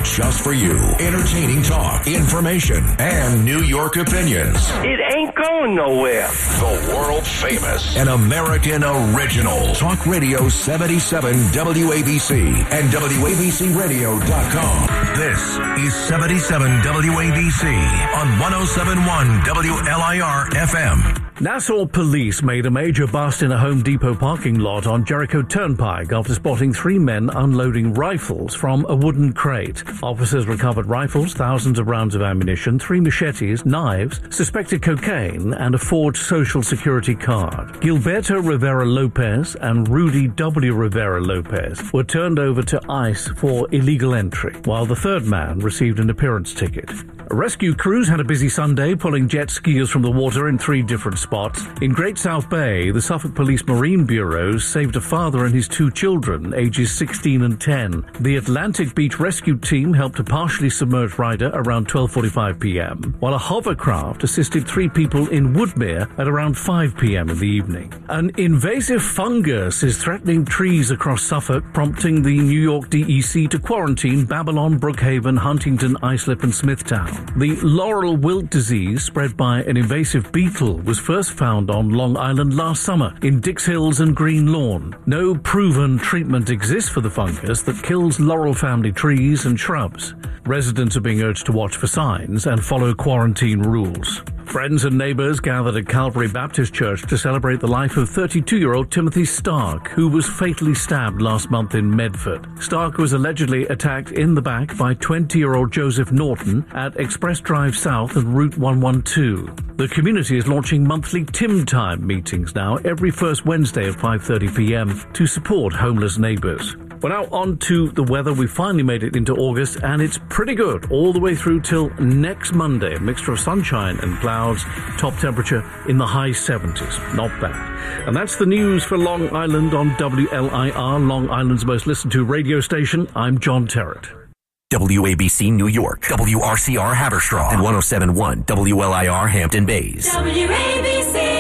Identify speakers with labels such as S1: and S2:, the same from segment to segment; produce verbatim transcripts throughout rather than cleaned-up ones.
S1: just for you. Entertaining talk, information, and New York opinions.
S2: It ain't going nowhere.
S1: The world famous and American original Talk Radio seventy-seven W A B C and W A B C radio dot com. This is seventy-seven W A B C on one oh seven point one W L I R F M.
S3: Nassau police made a major bust in a Home Depot parking lot on Jericho Turnpike after spotting three men unloading rifles from a wooden crate. Officers recovered rifles, thousands of rounds of ammunition, three machetes, knives, suspected cocaine, and a forged social security card. Gilberto Rivera Lopez and Rudy W. Rivera Lopez were turned over to ICE for illegal entry, while the third man received an appearance ticket. Rescue crews had a busy Sunday pulling jet skiers from the water in three different spots. In Great South Bay, the Suffolk Police Marine Bureau saved a father and his two children, ages sixteen and ten. The Atlantic Beach Rescue Team helped a partially submerged rider around twelve forty-five p.m., while a hovercraft assisted three people in Woodmere at around five p.m. in the evening. An invasive fungus is threatening trees across Suffolk, prompting the New York D E C to quarantine Babylon, Brookhaven, Huntington, Islip, and Smithtown. The laurel wilt disease, spread by an invasive beetle, was first found on Long Island last summer in Dix Hills and Green Lawn. No proven treatment exists for the fungus that kills laurel family trees and shrubs. Residents are being urged to watch for signs and follow quarantine rules. Friends and neighbors gathered at Calvary Baptist Church to celebrate the life of thirty-two-year-old Timothy Stark, who was fatally stabbed last month in Medford. Stark was allegedly attacked in the back by twenty-year-old Joseph Norton at Express Drive South and Route one twelve. The community is launching monthly Tim Time meetings now every first Wednesday at five thirty p.m. to support homeless neighbors. Well, now on to the weather. We finally made it into August, and it's pretty good all the way through till next Monday. A mixture of sunshine and clouds, top temperature in the high seventies. Not bad. And that's the news for Long Island on W L I R, Long Island's most listened to radio station. I'm John Terrett.
S4: W A B C New York, W R C R Haverstraw, and one oh seven point one W L I R Hampton Bays.
S5: W A B C.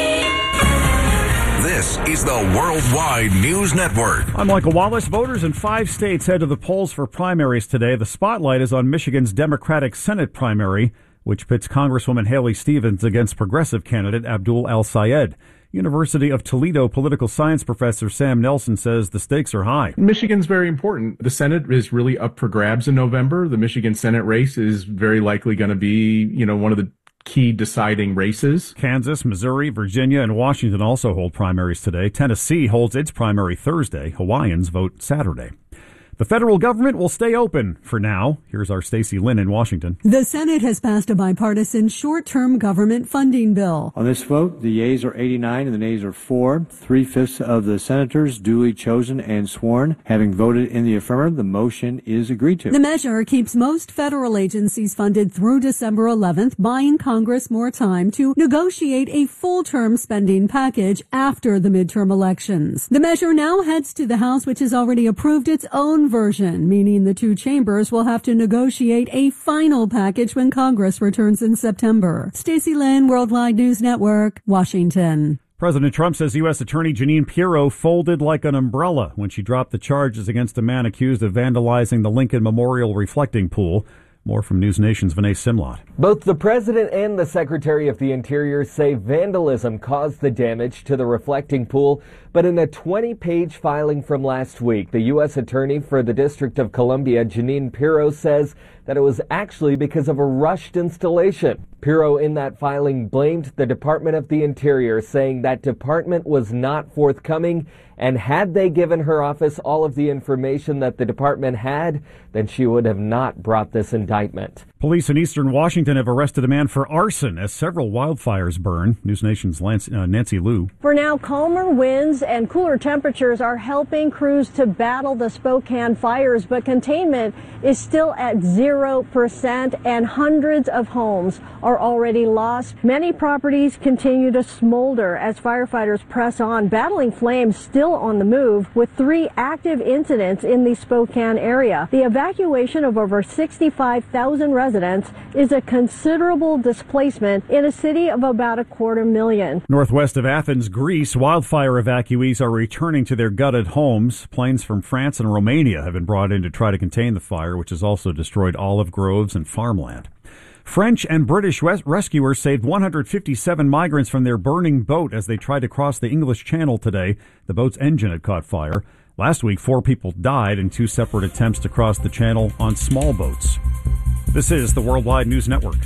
S1: This is the Worldwide News Network.
S6: I'm Michael Wallace. Voters in five states head to the polls for primaries today. The spotlight is on Michigan's Democratic Senate primary, which pits Congresswoman Haley Stevens against progressive candidate Abdul El-Sayed. University of Toledo political science professor Sam Nelson says the stakes are high.
S7: Michigan's very important. The Senate is really up for grabs in November. The Michigan Senate race is very likely going to be, you know, one of the key deciding races.
S6: Kansas, Missouri, Virginia, and Washington also hold primaries today. Tennessee holds its primary Thursday. Hawaiians vote Saturday. The federal government will stay open for now. Here's our Stacey Lynn in Washington.
S8: The Senate has passed a bipartisan short-term government funding bill.
S9: On this vote, the yeas are eighty-nine and the nays are four. Three-fifths of the senators duly chosen and sworn having voted in the affirmative, the motion is agreed to.
S8: The measure keeps most federal agencies funded through December eleventh, buying Congress more time to negotiate a full-term spending package after the midterm elections. The measure now heads to the House, which has already approved its own version, meaning the two chambers will have to negotiate a final package when Congress returns in September. Stacey Lynn, Worldwide News Network, Washington.
S6: President Trump says U S. Attorney Jeanine Pirro folded like an umbrella when she dropped the charges against a man accused of vandalizing the Lincoln Memorial reflecting pool. More from News Nation's Vinay Simlot.
S10: Both the president and the Secretary of the Interior say vandalism caused the damage to the reflecting pool, but in a twenty-page filing from last week, the U S. Attorney for the District of Columbia, Jeanine Pirro, says that it was actually because of a rushed installation. Pirro in that filing blamed the Department of the Interior, saying that department was not forthcoming, and had they given her office all of the information that the department had, then she would have not brought this indictment.
S6: Police in eastern Washington have arrested a man for arson as several wildfires burn. News Nation's Lance, uh, Nancy Liu.
S11: For now, calmer winds and cooler temperatures are helping crews to battle the Spokane fires, but containment is still at zero percent, and hundreds of homes are are already lost. Many properties continue to smolder as firefighters press on, battling flames still on the move with three active incidents in the Spokane area. The evacuation of over sixty-five thousand residents is a considerable displacement in a city of about a quarter million.
S6: Northwest of Athens, Greece, wildfire evacuees are returning to their gutted homes. Planes from France and Romania have been brought in to try to contain the fire, which has also destroyed olive groves and farmland. French and British res- rescuers saved one hundred fifty-seven migrants from their burning boat as they tried to cross the English Channel today. The boat's engine had caught fire. Last week, four people died in two separate attempts to cross the channel on small boats. This is the Worldwide News Network.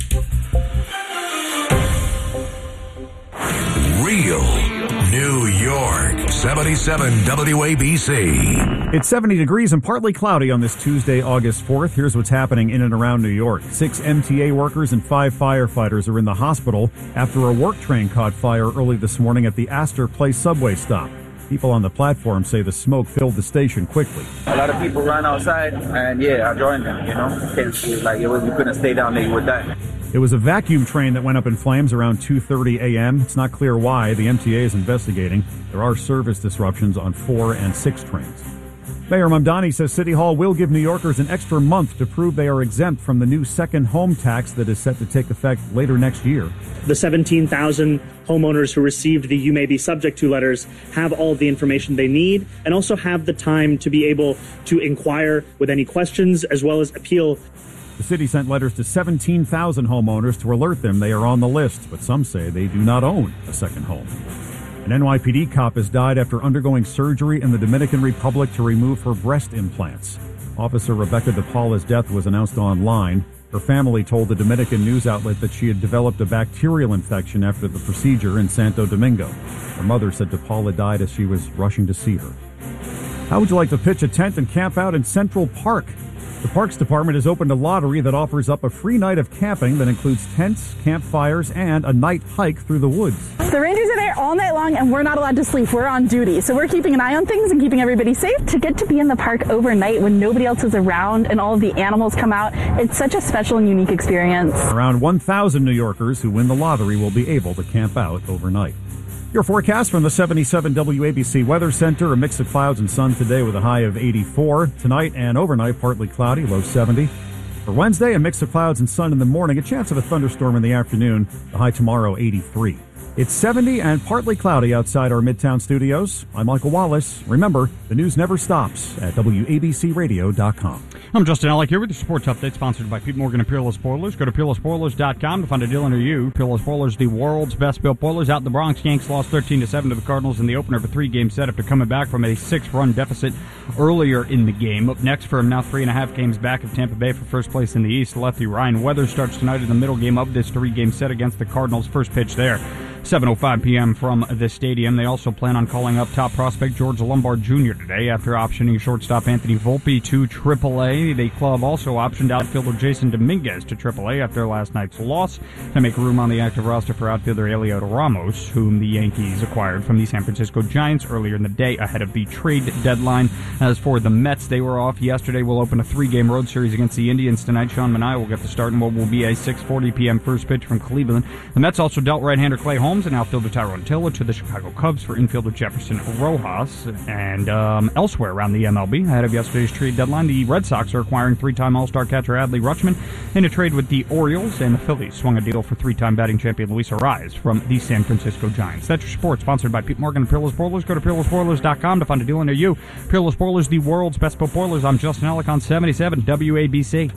S1: Real New York, seventy-seven W A B C.
S6: It's seventy degrees and partly cloudy on this Tuesday, August fourth. Here's what's happening in and around New York. Six M T A workers and five firefighters are in the hospital after a work train caught fire early this morning at the Astor Place subway stop. People on the platform say the smoke filled the station quickly.
S5: A lot of people ran outside, and yeah, I joined them, you know. It's like it was, you couldn't stay down there, you would die.
S6: It was a vacuum train that went up in flames around two thirty a.m. It's not clear why. The M T A is investigating. There are service disruptions on four and six trains. Mayor Mamdani says City Hall will give New Yorkers an extra month to prove they are exempt from the new second home tax that is set to take effect later next year.
S12: The seventeen thousand homeowners who received the You May Be Subject To letters have all of the information they need and also have the time to be able to inquire with any questions as well as appeal.
S6: The city sent letters to seventeen thousand homeowners to alert them they are on the list, but some say they do not own a second home. An N Y P D cop has died after undergoing surgery in the Dominican Republic to remove her breast implants. Officer Rebecca DePaula's death was announced online. Her family told the Dominican news outlet that she had developed a bacterial infection after the procedure in Santo Domingo. Her mother said DePaula died as she was rushing to see her. How would you like to pitch a tent and camp out in Central Park? The Parks Department has opened a lottery that offers up a free night of camping that includes tents, campfires, and a night hike through the woods.
S13: The rangers are there all night long, and we're not allowed to sleep. We're on duty, so we're keeping an eye on things and keeping everybody safe. To get to be in the park overnight when nobody else is around and all of the animals come out, it's such a special and unique experience.
S6: Around one thousand New Yorkers who win the lottery will be able to camp out overnight. Your forecast from the seventy-seven W A B C Weather Center, a mix of clouds and sun today with a high of eighty-four. Tonight and overnight, partly cloudy, low seventy. For Wednesday, a mix of clouds and sun in the morning, a chance of a thunderstorm in the afternoon, the high tomorrow eighty-three. It's seventy and partly cloudy outside our Midtown studios. I'm Michael Wallace. Remember, the news never stops at W A B C radio dot com.
S14: I'm Justin Alec here with the Sports Update, sponsored by Pete Morgan and Peerless Boilers. Go to Peerless Boilers dot com to find a deal near you. Peerless Boilers, the world's best-built boilers. Out in the Bronx, Yanks lost thirteen to seven to the Cardinals in the opener of a three-game set after coming back from a six-run deficit earlier in the game. Up next for him now, three and a half games back of Tampa Bay for first place in the East. Lefty Ryan Weathers starts tonight in the middle game of this three-game set against the Cardinals. First pitch there, seven oh five p.m. from the stadium. They also plan on calling up top prospect George Lombard Junior today after optioning shortstop Anthony Volpe to triple A. The club also optioned outfielder Jason Dominguez to triple A after last night's loss to make room on the active roster for outfielder Eliot Ramos, whom the Yankees acquired from the San Francisco Giants earlier in the day ahead of the trade deadline. As for the Mets, they were off yesterday. Will open a three-game road series against the Indians tonight. Sean Manaea will get the start in what will be a six forty p.m. first pitch from Cleveland. The Mets also dealt right-hander Clay Holmes and outfielder Tyrone Taylor to the Chicago Cubs for infielder Jefferson Rojas. And um, elsewhere around the M L B, ahead of yesterday's trade deadline, the Red Sox are acquiring three-time All-Star catcher Adley Rutschman in a trade with the Orioles, and the Phillies swung a deal for three-time batting champion Luis Arraez from the San Francisco Giants. That's your sports, sponsored by Pete Morgan and Peerless Boilers. Go to Peerless Boilers dot com to find a deal near you. Peerless Boilers, the world's best built boilers. I'm Justin Alec on seventy-seven W A B C.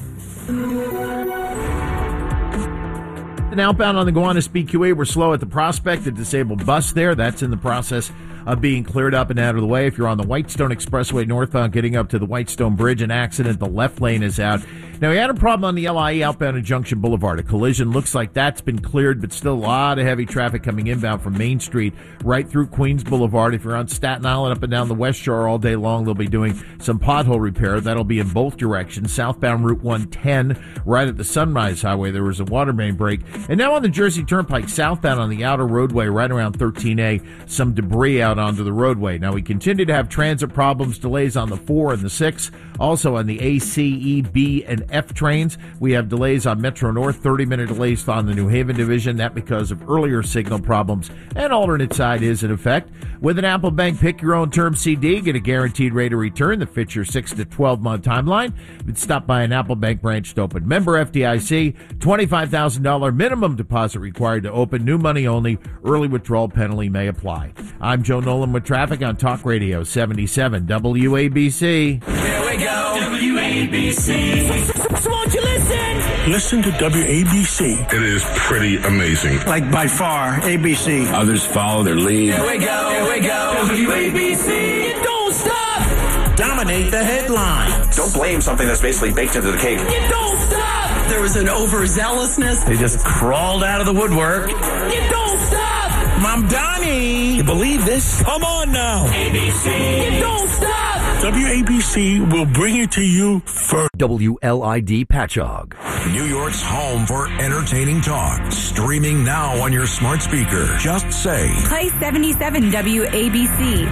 S15: And outbound on the Gowanus B Q A, we're slow at the Prospect, a disabled bus there. That's in the process of being cleared up and out of the way. If you're on the Whitestone Expressway northbound getting up to the Whitestone Bridge, an accident, the left lane is out. Now, we had a problem on the L I E outbound at Junction Boulevard. A collision looks like that's been cleared, but still a lot of heavy traffic coming inbound from Main Street right through Queens Boulevard. If you're on Staten Island up and down the West Shore all day long, they'll be doing some pothole repair. That'll be in both directions. Southbound Route one ten, right at the Sunrise Highway, there was a water main break. And now on the Jersey Turnpike, southbound on the outer roadway, right around thirteen A, some debris out onto the roadway. Now, we continue to have transit problems, delays on the four and the six, also on the A, C, E, B, and F trains. We have delays on Metro North, thirty-minute delays on the New Haven division. That because of earlier signal problems. And alternate side is in effect. With an Apple Bank Pick Your Own Term C D, get a guaranteed rate of return that fits your six to twelve month timeline. Stop by an Apple Bank branch to open. Member F D I C, twenty-five thousand dollars minimum deposit required to open. New money only. Early withdrawal penalty may apply. I'm Joe Nolan with traffic on Talk Radio seventy-seven W A B C.
S1: Here we go. W A B C. So won't you listen? Listen to W A B C.
S16: It is pretty amazing.
S17: Like by far, A B C.
S16: Others follow their lead.
S1: Here we go. Here we go. W A B C. You don't stop.
S17: Dominate the headlines.
S18: Don't blame something that's basically baked into the cake.
S1: You don't stop.
S17: There was an overzealousness. They just crawled out of the woodwork.
S1: You don't stop.
S17: Mom Donnie.
S1: You believe this?
S17: Come on now.
S1: A B C. You don't stop.
S16: W A B C will bring it to you first.
S4: W L I D Patchogue.
S1: New York's home for entertaining talk. Streaming now on your smart speaker. Just say.
S19: Play seventy-seven W A B C.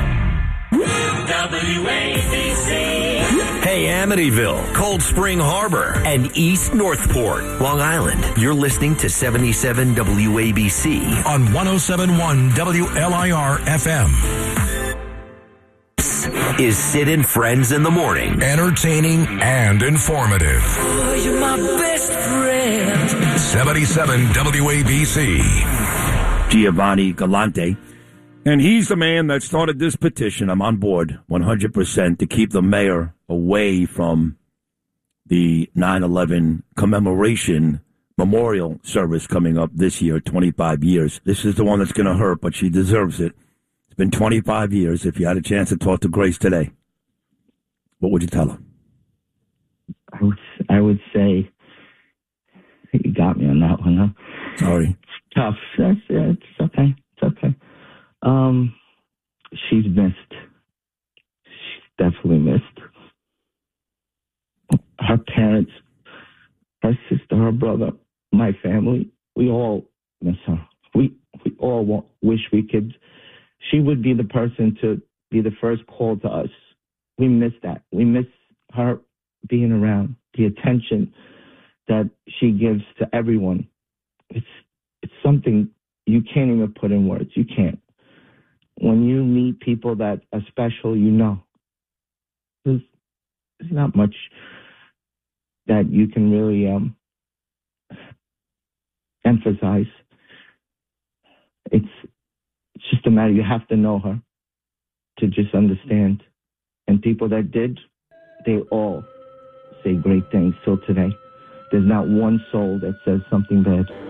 S1: W A B C.
S4: Hey, Amityville, Cold Spring Harbor, and East Northport, Long Island. You're listening to seventy-seven W A B C
S1: on one oh seven point one W L I R F M.
S4: Is Sid and Friends in the Morning.
S1: Entertaining and informative.
S19: Oh, you're my best friend.
S1: seventy-seven W A B C.
S20: Giovanni Galante. And he's the man that started this petition. I'm on board one hundred percent to keep the mayor away from the nine eleven commemoration memorial service coming up this year, twenty-five years. This is the one that's going to hurt, but she deserves it. It's been twenty-five years. If you had a chance to talk to Grace today, what would you tell her?
S21: I would, I would say, you got me on that one, huh?
S20: Sorry.
S21: It's tough. That's, yeah, it's okay. It's okay. Um, she's missed. She's definitely missed. Her parents, her sister, her brother, my family, we all miss her. We we all want, wish we could. She would be the person to be the first call to us. We miss that. We miss her being around, the attention that she gives to everyone. It's it's something you can't even put in words. You can't. When you meet people that are special, you know. There's, there's not much that you can really um, emphasize. It's, it's just a matter, you have to know her to just understand. And people that did, they all say great things till today. There's not one soul that says something bad.